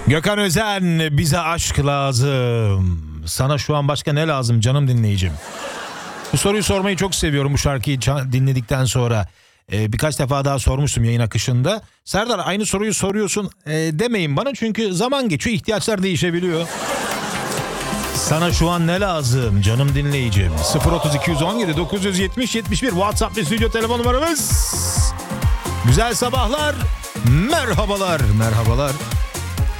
Gökhan Özen, bize aşk lazım. Sana şu an başka ne lazım canım dinleyicim? Bu soruyu sormayı çok seviyorum bu şarkıyı dinledikten sonra. Birkaç defa daha sormuştum yayın akışında. Serdar, aynı soruyu soruyorsun demeyin bana, çünkü zaman geçiyor, ihtiyaçlar değişebiliyor. Sana şu an ne lazım canım dinleyicim? 03217 970 71 WhatsApp ve stüdyo telefon numaramız. Güzel sabahlar, merhabalar, merhabalar.